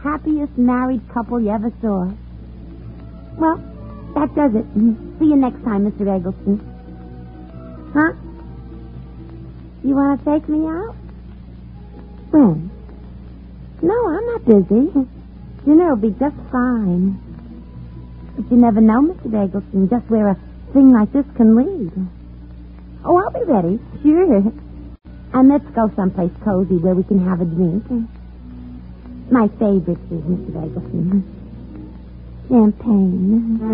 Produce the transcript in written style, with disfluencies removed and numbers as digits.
happiest married couple you ever saw. Well, that does it. See you next time, Mr. Eggleston. Huh? You want to take me out? When? No, I'm not busy. Dinner will be just fine. But you never know, Mr. Eggleston, just where a thing like this can lead. Oh, I'll be ready. Sure. And let's go someplace cozy where we can have a drink. My favorite is, Mr. Eggleston, champagne.